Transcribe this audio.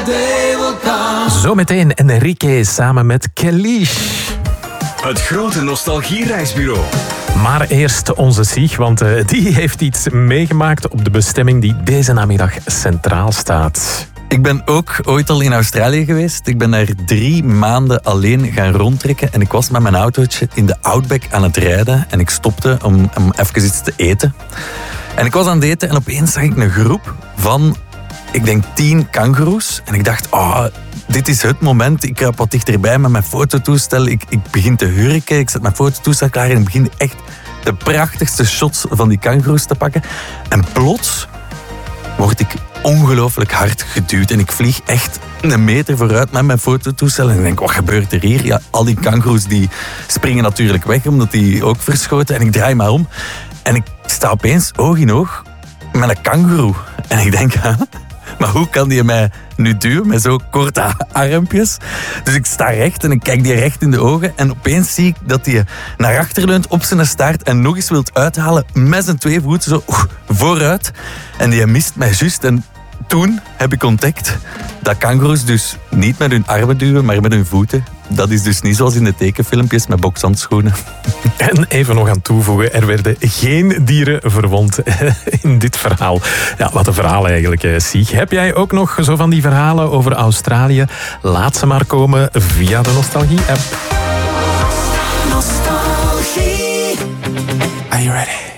day will come. Zometeen Enrique samen met Kalish. Het grote nostalgiereisbureau. Maar eerst onze Sieg, want die heeft iets meegemaakt op de bestemming die deze namiddag centraal staat. Ik ben ook ooit al in Australië geweest. Ik ben daar 3 maanden alleen gaan rondtrekken. En ik was met mijn autootje in de Outback aan het rijden. En ik stopte om even iets te eten. En ik was aan het eten en opeens zag ik een groep van, ik denk 10 kangoeroes. En ik dacht, dit is het moment. Ik kruip wat dichterbij met mijn fototoestel. Ik begin te hurken. Ik zet mijn fototoestel klaar en ik begin echt de prachtigste shots van die kangoeroes te pakken. En plots word ik ongelooflijk hard geduwd. En ik vlieg echt een meter vooruit met mijn fototoestel. En ik denk, wat gebeurt er hier? Ja, al die kangoeroes die springen natuurlijk weg, omdat die ook verschoten. En ik draai me om. En ik sta opeens oog in oog met een kangoeroe. En ik denk, maar hoe kan die mij nu duwen met zo korte armpjes? Dus ik sta recht en ik kijk die recht in de ogen. En opeens zie ik dat hij naar achter leunt op zijn staart en nog eens wilt uithalen met zijn 2 voeten zo vooruit. En die mist mij juist. En toen heb ik ontdekt dat kangoeroes dus niet met hun armen duwen, maar met hun voeten. Dat is dus niet zoals in de tekenfilmpjes met bokshandschoenen. En even nog aan toevoegen, er werden geen dieren verwond in dit verhaal. Ja, wat een verhaal eigenlijk, Sieg. Heb jij ook nog zo van die verhalen over Australië? Laat ze maar komen via de Nostalgie-app. Nostalgie. Are you ready?